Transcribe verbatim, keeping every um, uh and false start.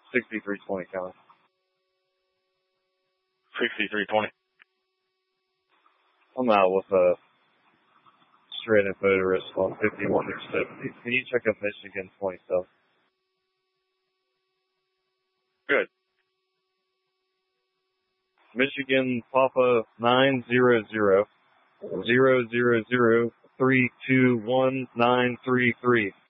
sixty-three twenty count. sixty-three twenty. I'm out with a straight info to risk on fifty-one percent. Can you check up Michigan twenty stuff? Good. Michigan Papa nine zero zero zero zero zero three two one nine three three.